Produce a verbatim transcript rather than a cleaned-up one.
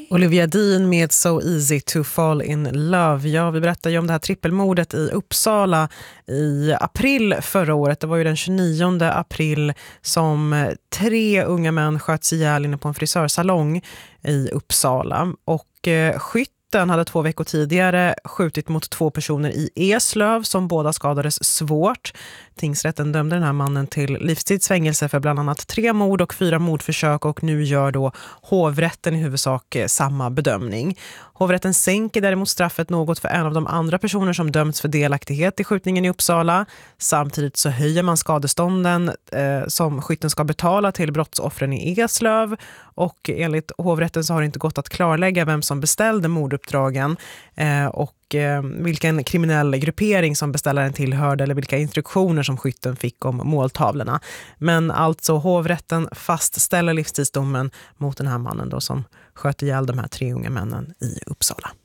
Olivia Dean med So Easy to Fall in Love. Ja, vi berättade ju om det här trippelmordet i Uppsala i april förra året. Det var ju den tjugonionde april som tre unga män sköts ihjäl inne på en frisörsalong i Uppsala. Och eh, skytt Den hade två veckor tidigare skjutit mot två personer i Eslöv som båda skadades svårt. Tingsrätten dömde den här mannen till livstidsfängelse för bland annat tre mord och fyra mordförsök, och nu gör då hovrätten i huvudsak samma bedömning. Hovrätten sänker däremot straffet något för en av de andra personer som dömts för delaktighet i skjutningen i Uppsala. Samtidigt så höjer man skadestånden eh, som skytten ska betala till brottsoffren i Eslöv, och enligt hovrätten så har det inte gått att klarlägga vem som beställde morduppdragen eh, och eh, vilken kriminell gruppering som beställaren tillhörde eller vilka instruktioner som skytten fick om måltavlorna. Men alltså hovrätten fastställer livstidsdomen mot den här mannen då som sköt ihjäl de här tre unga männen i Uppsala.